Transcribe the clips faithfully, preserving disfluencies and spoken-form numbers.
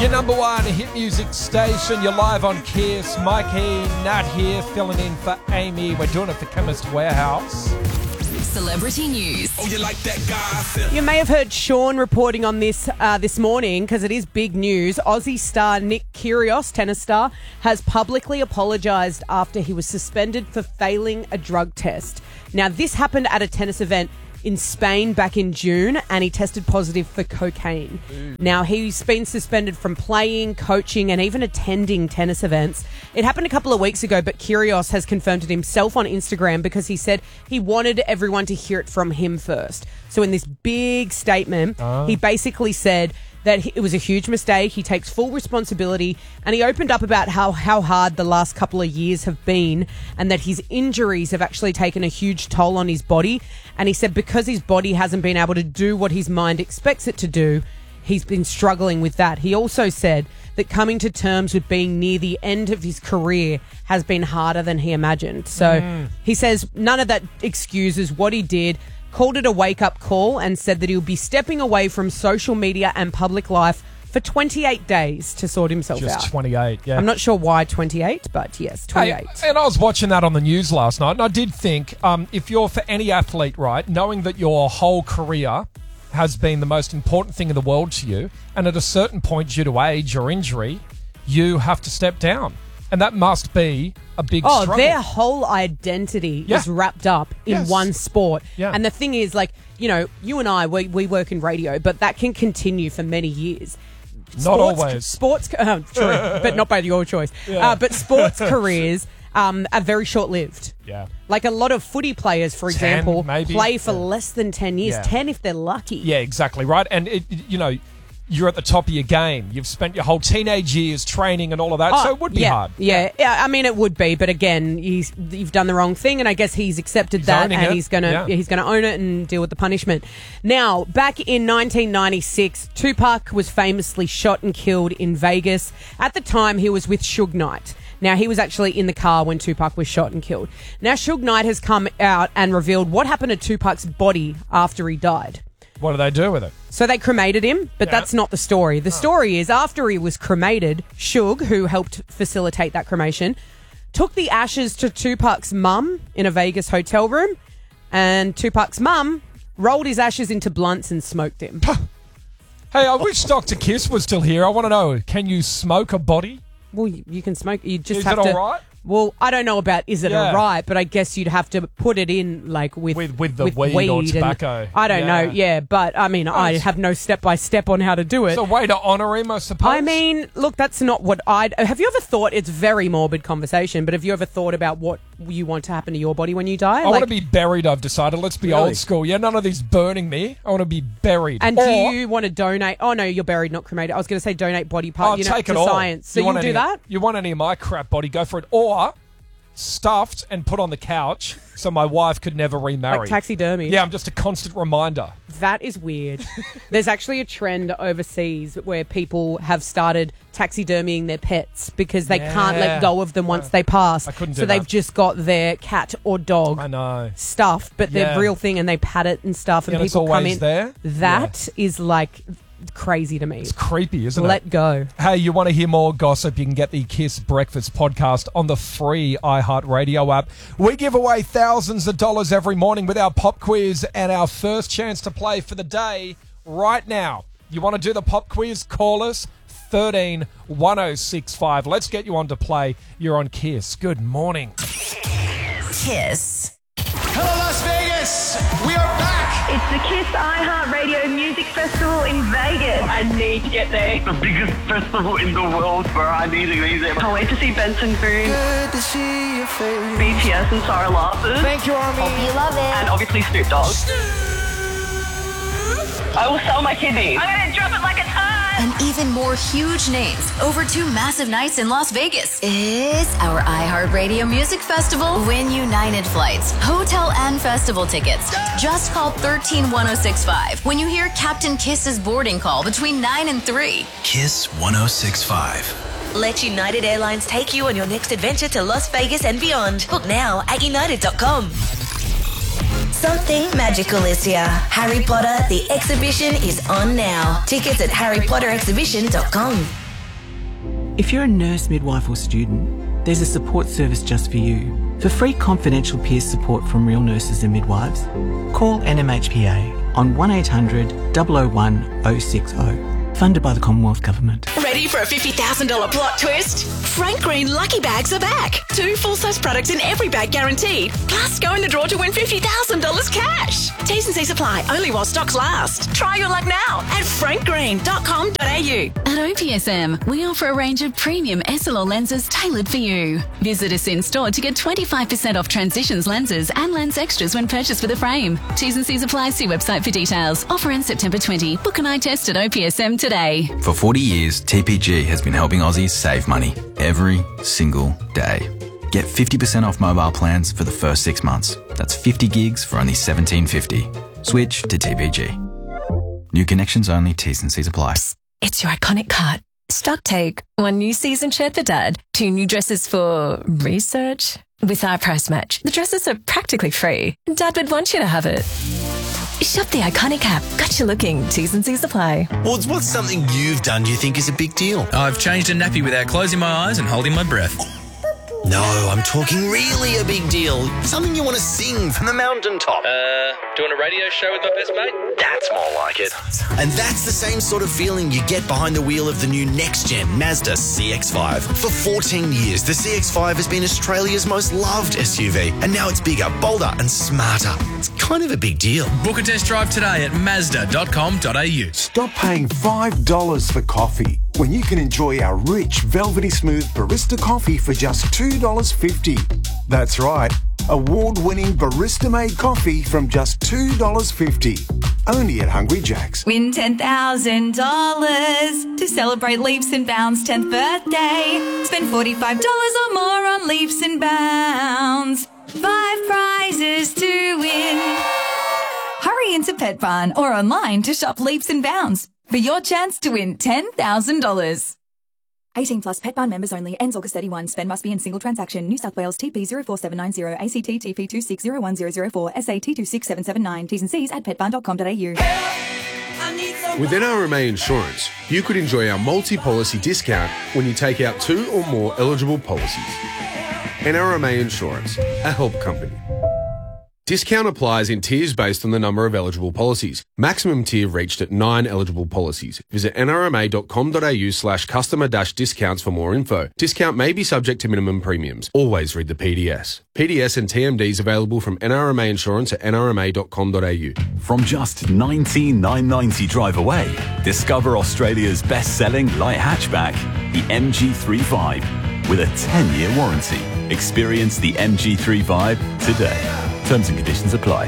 Your number one hit music station. You're live on Kiss. Mikey, Nat here, filling in for Amy. We're doing it for Chemist Warehouse. Celebrity news. Oh, you like that guy? You may have heard Sean reporting on this uh, this morning because it is big news. Aussie star Nick Kyrgios, tennis star, has publicly apologised after he was suspended for failing a drug test. Now, this happened at a tennis event in Spain back in June, and he tested positive for cocaine. Mm. Now, he's been suspended from playing, coaching, and even attending tennis events. It happened a couple of weeks ago, but Kyrgios has confirmed it himself on Instagram because he said he wanted everyone to hear it from him first. So in this big statement, oh. he basically said that it was a huge mistake. He takes full responsibility, and he opened up about how, how hard the last couple of years have been and that his injuries have actually taken a huge toll on his body. And he said because his body hasn't been able to do what his mind expects it to do, he's been struggling with that. He also said that coming to terms with being near the end of his career has been harder than he imagined. So mm. he says none of that excuses what he did, called it a wake-up call, and said that he'll be stepping away from social media and public life for twenty-eight days to sort himself Just out. Just twenty-eight, yeah. I'm not sure why twenty-eight, but yes, twenty-eight. Hey, and I was watching that on the news last night, and I did think, um, if you're for any athlete, right, knowing that your whole career has been the most important thing in the world to you, and at a certain point due to age or injury, you have to step down. And that must be a big oh, struggle. Their whole identity yeah. is wrapped up in yes. one sport. Yeah. And the thing is, like, you know, you and I, we, we work in radio, but that can continue for many years. Not sports, always. Sports, uh, true, but not by your choice. Yeah. Uh, but sports careers um, are very short-lived. Yeah. Like a lot of footy players, for ten, example, maybe. play for yeah. less than ten years. Yeah. ten if they're lucky. Yeah, exactly, right? And, it, you know, you're at the top of your game. You've spent your whole teenage years training and all of that, oh, so it would be yeah, hard. Yeah, yeah, I mean, it would be, but again, he's, you've done the wrong thing, and I guess he's accepted he's that, and it. he's gonna yeah. he's gonna own it and deal with the punishment. Now, back in nineteen ninety-six, Tupac was famously shot and killed in Vegas. At the time, he was with Suge Knight. Now, he was actually in the car when Tupac was shot and killed. Now, Suge Knight has come out and revealed what happened to Tupac's body after he died. What do they do with it? So they cremated him, but yeah. that's not the story. The oh. story is after he was cremated, Suge, who helped facilitate that cremation, took the ashes to Tupac's mum in a Vegas hotel room, and Tupac's mum rolled his ashes into blunts and smoked him. Hey, I wish Doctor Kiss was still here. I want to know, can you smoke a body? Well, you, you can smoke. You just is have it to. all right? Well, I don't know about is it yeah. all right, but I guess you'd have to put it in like with with, with the with weed, weed or tobacco. I don't yeah. know, yeah, but I mean, I have no step by step on how to do it. It's a way to honour him, I suppose. I mean, look, that's not what I'd. Have you ever thought? It's very morbid conversation, but have you ever thought about what you want to happen to your body when you die? I like, want to be buried. I've decided. Let's be really? old school. Yeah, none of these burning me. I want to be buried. And or, do you want to donate? Oh no, you're buried, not cremated. I was going to say donate body part. I'll you know, take to it all. science. So you, you want do any, that? You want any of my crap body? Go for it. Or stuffed and put on the couch so my wife could never remarry. Like taxidermy. Yeah, I'm just a constant reminder. That is weird. There's actually a trend overseas where people have started taxidermying their pets because they yeah. can't let go of them once they pass. I couldn't do so that. they've just got their cat or dog I know. stuffed, but Yeah. they're real thing and they pat it and stuff and Yeah, and it's people come always in. there. That Yeah. is like crazy to me. It's creepy, isn't Let it? go. Hey, you want to hear more gossip? You can get the Kiss Breakfast podcast on the free iHeartRadio app. We give away thousands of dollars every morning with our pop quiz, and our first chance to play for the day right now. You want to do the pop quiz? Call us thirteen one oh six five. Let's get you on to play. You're on Kiss. Good morning. Kiss. Hello, Las Vegas. We are back. It's the Kiss iHeartRadio Music Festival in Vegas. I need to get there. The biggest festival in the world, bro. I need to be there. Can't wait to see Benson Boone, Good to see your face. B T S and Sarah Larson, Thank you, Army. Hope you love it, and obviously Snoop Dogg. I will sell my kidneys. I'm gonna drop it like a ton. And even more huge names over two massive nights in Las Vegas. It's our iHeartRadio Music Festival. Win United flights, hotel and festival tickets. Just call thirteen one oh six five when you hear Captain Kiss's boarding call between nine and three. Kiss one oh six five. Let United Airlines take you on your next adventure to Las Vegas and beyond. Book now at united dot com. Something magical is here. Harry Potter, the exhibition is on now. Tickets at harry potter exhibition dot com. If you're a nurse, midwife or student, there's a support service just for you. For free confidential peer support from real nurses and midwives, call N M H P A on one eight hundred, double oh one, oh six oh. Funded by the Commonwealth Government. Ready for a fifty thousand dollars plot twist? Frank Green Lucky Bags are back. Two full-size products in every bag guaranteed. Plus, go in the draw to win fifty thousand dollars cash. T's and C's apply only while stocks last. Try your luck now at frank green dot com dot a u. At O P S M, we offer a range of premium S L R lenses tailored for you. Visit us in store to get twenty-five percent off Transitions lenses and lens extras when purchased with a frame. T's and C's apply. See website for details. Offer ends September twentieth. Book an eye test at O P S M today. For forty years, T P G has been helping Aussies save money every single day. Get fifty percent off mobile plans for the first six months. That's fifty gigs for only seventeen fifty. Switch to T P G. New connections only. T's and C's apply. Psst, it's your iconic cut. Stock take. One new season shirt for Dad. Two new dresses for research. With our price match, the dresses are practically free. Dad would want you to have it. Shop the iconic app. Got you looking. T's and C's apply. Well, what's something you've done you think is a big deal? I've changed a nappy without closing my eyes and holding my breath. No, I'm talking really a big deal. Something you want to sing from the mountaintop. Uh, doing a radio show with my best mate? That's more like it. And that's the same sort of feeling you get behind the wheel of the new next-gen Mazda C X five. For fourteen years, the C X five has been Australia's most loved S U V. And now it's bigger, bolder and smarter. It's kind of a big deal. Book a test drive today at mazda dot com dot a u. Stop paying five dollars for coffee when you can enjoy our rich, velvety smooth barista coffee for just two dollars fifty. That's right, award-winning barista-made coffee from just two dollars fifty. Only at Hungry Jack's. Win ten thousand dollars to celebrate Leaps and Bounds' tenth birthday. Spend forty-five dollars or more on Leaps and Bounds. Five prizes to win. Hurry into Pet Barn or online to shop Leaps and Bounds for your chance to win ten thousand dollars. eighteen plus Pet Barn members only. Ends August thirty-first. Spend must be in single transaction. New South Wales T P zero four seven nine zero, A C T T P two six zero one zero zero four, S A T two six seven seven nine. T's and C's at pet barn dot com dot a u. With N R M A Insurance, you could enjoy our multi-policy discount when you take out two or more eligible policies. N R M A Insurance, a help company. Discount applies in tiers based on the number of eligible policies. Maximum tier reached at nine eligible policies. Visit n r m a dot com dot a u slash customer dash discounts for more info. Discount may be subject to minimum premiums. Always read the P D S. P D S and T M Ds available from N R M A Insurance at n r m a dot com dot a u. From just nineteen thousand nine hundred ninety drive away, discover Australia's best-selling light hatchback, the M G thirty-five, with a ten-year warranty. Experience the M G thirty-five today. Terms and conditions apply.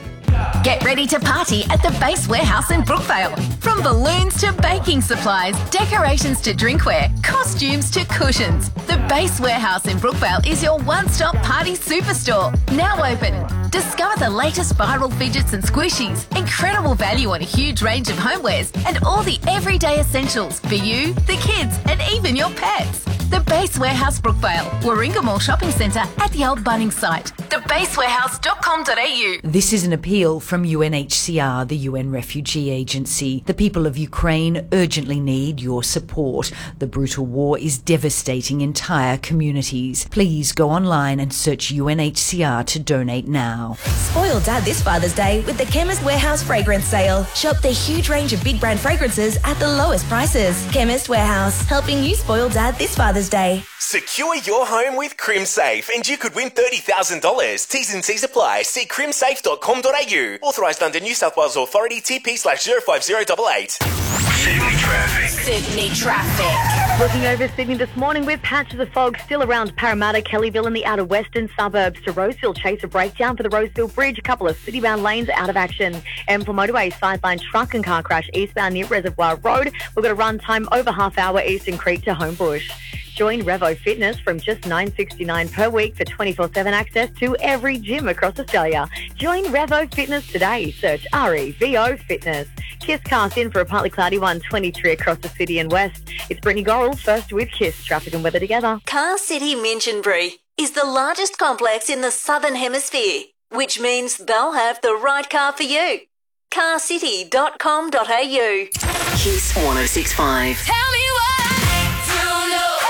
Get ready to party at the Base Warehouse in Brookvale. From balloons to baking supplies, decorations to drinkware, costumes to cushions. The Base Warehouse in Brookvale is your one-stop party superstore. Now open. Discover the latest viral fidgets and squishies, incredible value on a huge range of homewares, and all the everyday essentials for you, the kids, and even your pets. The Base Warehouse Brookvale, Warringah Mall Shopping Centre at the old Bunnings site. the base warehouse dot com dot a u. This is an appeal from U N H C R, the U N Refugee Agency. The people of Ukraine urgently need your support. The brutal war is devastating entire communities. Please go online and search U N H C R to donate now. Spoil Dad this Father's Day with the Chemist Warehouse Fragrance Sale. Shop the huge range of big brand fragrances at the lowest prices. Chemist Warehouse, helping you spoil Dad this Father's Day. Secure your home with CrimSafe and you could win thirty thousand dollars. T's and C's apply. See crim safe dot com dot a u. Authorised under New South Wales Authority T P slash zero five zero eight eight. Sydney traffic. Sydney traffic. Looking over Sydney this morning with patches of fog still around Parramatta, Kellyville and the outer western suburbs. To Roseville, chase a breakdown for the Roseville Bridge. A couple of city-bound lanes out of action. M four motorway sideline truck and car crash eastbound near Reservoir Road. We've got a run time over half hour Eastern Creek to Homebush. Join Revo Fitness from just nine dollars sixty-nine per week for twenty-four seven access to every gym across Australia. Join Revo Fitness today. Search R E V O Fitness. Kiss cast in for a partly cloudy one twenty-three across the city and west. It's Brittany Gorrell first with Kiss. Traffic and weather together. Car City Minchinbury is the largest complex in the Southern Hemisphere, which means they'll have the right car for you. car city dot com dot a u. Kiss one oh six point five. Tell me why. Don't know.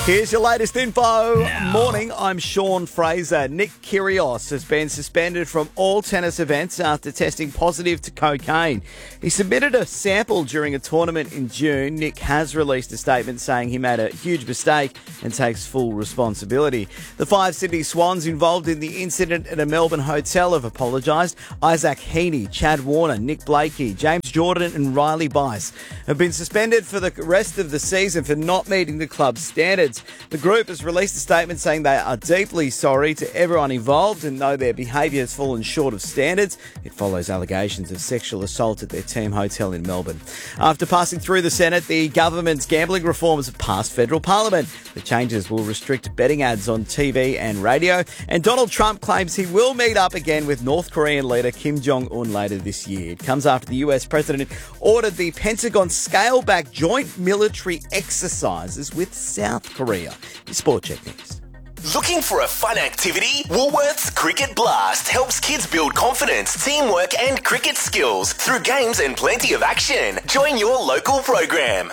Here's your latest info. Now. Morning, I'm Sean Fraser. Nick Kyrgios has been suspended from all tennis events after testing positive to cocaine. He submitted a sample during a tournament in June. Nick has released a statement saying he made a huge mistake and takes full responsibility. The five Sydney Swans involved in the incident at a Melbourne hotel have apologised. Isaac Heaney, Chad Warner, Nick Blakey, James Jordan and Riley Bice have been suspended for the rest of the season for not meeting the club's standards. The group has released a statement saying they are deeply sorry to everyone involved and know their behaviour has fallen short of standards. It follows allegations of sexual assault at their team hotel in Melbourne. After passing through the Senate, the government's gambling reforms have passed federal parliament. The changes will restrict betting ads on T V and radio, and Donald Trump claims he will meet up again with North Korean leader Kim Jong-un later this year. It comes after the U S president ordered the Pentagon scale back joint military exercises with South Korea. Your Sport Check next. Looking for a fun activity? Woolworths Cricket Blast helps kids build confidence, teamwork and cricket skills through games and plenty of action. Join your local program.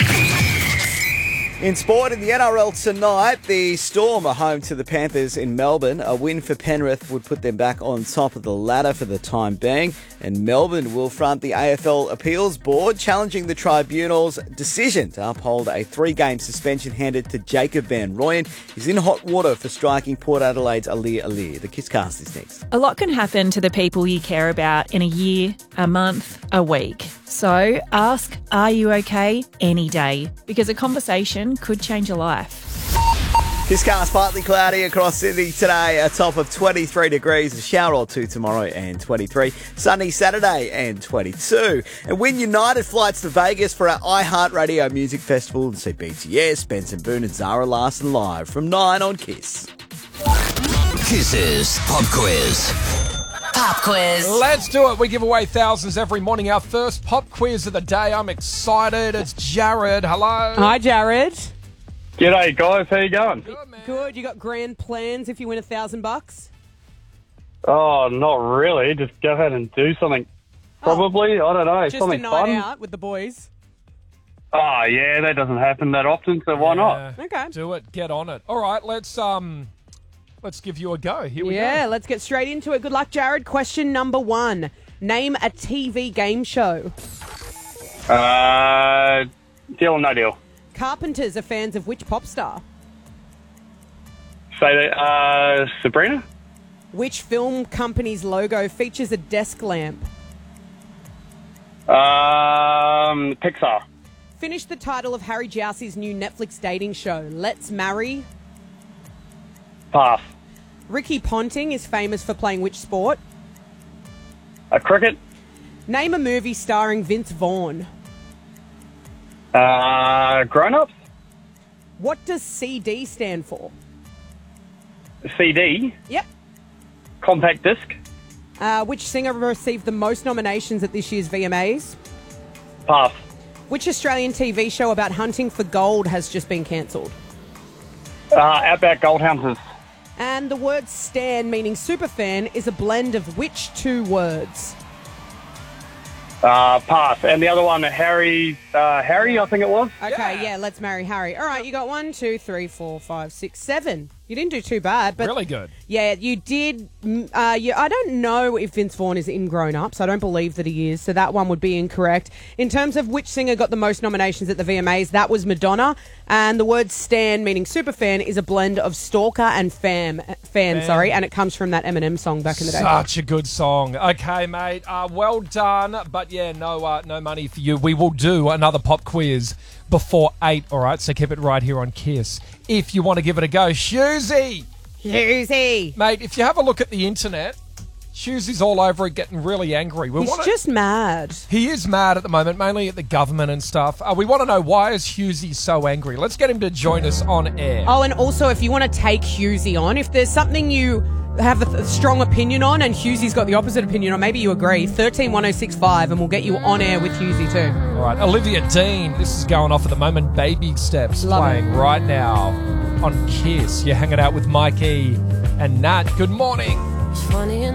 In sport, in the N R L tonight, the Storm are home to the Panthers in Melbourne. A win for Penrith would put them back on top of the ladder for the time being. And Melbourne will front the A F L Appeals Board, challenging the tribunal's decision to uphold a three-game suspension handed to Jacob Van Rooyen. He's in hot water for striking Port Adelaide's Alir Alir. The Kisscast is next. A lot can happen to the people you care about in a year, a month, a week. So ask, are you okay, any day? Because a conversation could change your life. Kisscast partly cloudy across Sydney today, a top of twenty-three degrees, a shower or two tomorrow and twenty-three, sunny Saturday and twenty-two. And win United flights to Vegas for our iHeartRadio Music Festival and see B T S, Benson Boone and Zara Larson live from nine on Kiss. Kiss's Pop Quiz. Pop quiz. Let's do it. We give away thousands every morning. Our first pop quiz of the day. I'm excited. It's Jared. Hello. Hi, Jared. G'day, guys. How you going? Good, man. Good. You got grand plans if you win a thousand bucks? Oh, not really. Just go ahead and do something. Probably. I don't know. Just something a night fun. out with the boys. Oh, yeah. That doesn't happen that often, so why not? Yeah. Okay. Do it. Get on it. All right. Let's um, let's give you a go. Here we yeah, go. let's get straight into it. Good luck, Jared. Question number one. Name a T V game show. Uh, deal or no deal? Carpenters are fans of which pop star? Say that, uh, Sabrina? Which film company's logo features a desk lamp? Um, Pixar. Finish the title of Harry Jowsey's new Netflix dating show, Let's Marry. Pass. Ricky Ponting is famous for playing which sport? A cricket? Name a movie starring Vince Vaughn. Uh, grown-ups? What does C D stand for? C D? Yep. Compact disc? Uh, which singer received the most nominations at this year's V M As? Pass. Which Australian T V show about hunting for gold has just been cancelled? Uh, Outback Gold Hunters. And the word stan, meaning superfan, is a blend of which two words? Uh, pass. And the other one, Harry, uh, Harry, I think it was. Okay, yeah. Let's Marry Harry. All right, you got one, two, three, four, five, six, seven. You didn't do too bad, but really good. Yeah, you did. mm, Uh, you, I don't know if Vince Vaughn is in Grown Ups. I don't believe that he is, so that one would be incorrect. In terms of which singer got the most nominations at the V M As, that was Madonna. And the word stan, meaning superfan, is a blend of stalker and fam, fan, Fam. sorry, and it comes from that Eminem song back in the day. Such a good song. Okay, mate. Uh, well done. But yeah, no, uh, no money for you. We will do another pop quiz before eight. All right, so keep it right here on Kiss if you want to give it a go. Shusey, Shusey, mate. If you have a look at the internet, Shusey's all over it, getting really angry. We He's wanna, just mad. He is mad at the moment, mainly at the government and stuff. Uh, we want to know, why is Husey so angry? Let's get him to join us on air. Oh, and also, if you want to take Husey on, if there's something you have a, th- strong opinion on and Husey's got the opposite opinion, or maybe you agree, thirteen one oh six five, and we'll get you on air with Husey too. All right, Olivia Dean, this is going off at the moment. Baby Steps Love playing it. right now on Kiss. You're hanging out with Mikey and Nat. Good morning. Funny